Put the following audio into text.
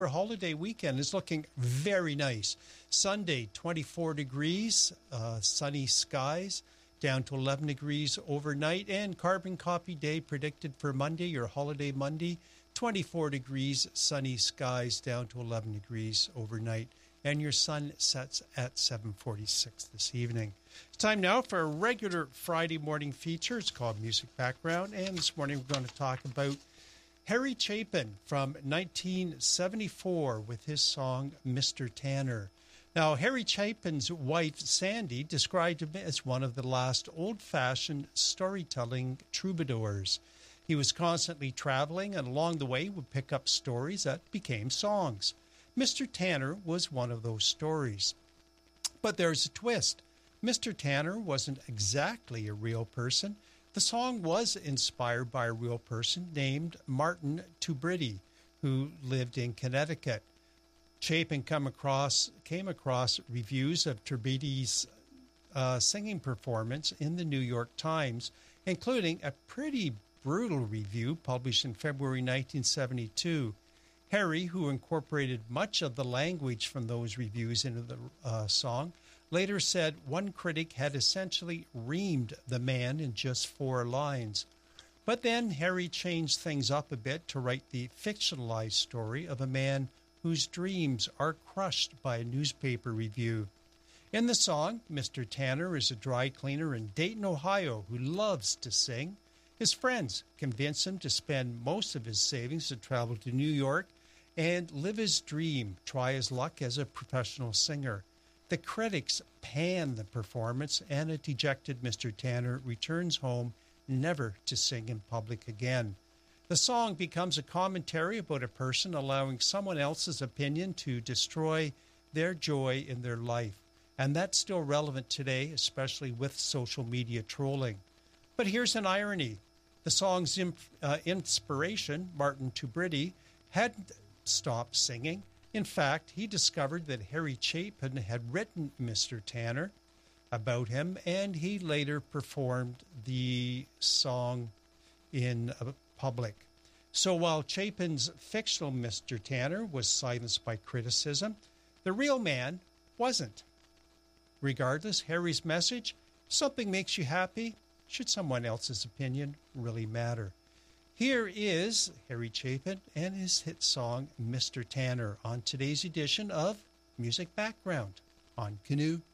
Our holiday weekend is looking very nice. Sunday, 24 degrees, sunny skies, down to 11 degrees overnight, and carbon copy day predicted for Monday, your holiday Monday, 24 degrees, sunny skies, down to 11 degrees overnight, and your sun sets at 7:46 this evening. It's time now for a regular Friday morning feature. It's called Music Background, and this morning we're going to talk about Harry Chapin from 1974 with his song Mr. Tanner. Now, Harry Chapin's wife, Sandy, described him as one of the last old-fashioned storytelling troubadours. He was constantly traveling, and along the way would pick up stories that became songs. Mr. Tanner was one of those stories. But there's a twist. Mr. Tanner wasn't exactly a real person. The song was inspired by a real person named Martin Tubridy, who lived in Connecticut. Chapin came across reviews of Tubridy's singing performance in the New York Times, including a pretty brutal review published in February 1972. Harry, who incorporated much of the language from those reviews into the song, later said one critic had essentially reamed the man in just 4 lines. But then Harry changed things up a bit to write the fictionalized story of a man whose dreams are crushed by a newspaper review. In the song, Mr. Tanner is a dry cleaner in Dayton, Ohio, who loves to sing. His friends convince him to spend most of his savings to travel to New York and live his dream, try his luck as a professional singer. The critics pan the performance, and a dejected Mr. Tanner returns home, never to sing in public again. The song becomes a commentary about a person allowing someone else's opinion to destroy their joy in their life. And that's still relevant today, especially with social media trolling. But here's an irony. The song's inspiration, Martin Tubridy, hadn't stopped singing. In fact, he discovered that Harry Chapin had written Mr. Tanner about him, and he later performed the song in public. So while Chapin's fictional Mr. Tanner was silenced by criticism, the real man wasn't. Regardless, Harry's message, something makes you happy, should someone else's opinion really matter? Here is Harry Chapin and his hit song, Mr. Tanner, on today's edition of Music Background on Canoe.